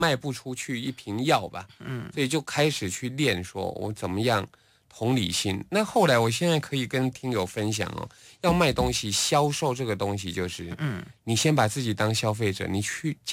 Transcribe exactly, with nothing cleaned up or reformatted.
卖不出去一瓶药吧，嗯，所以就开始去练，说我怎么样同理心。那后来我现在可以跟听友分享哦，要卖东西、销售这个东西，就是，嗯，你先把自己当消费者，你去。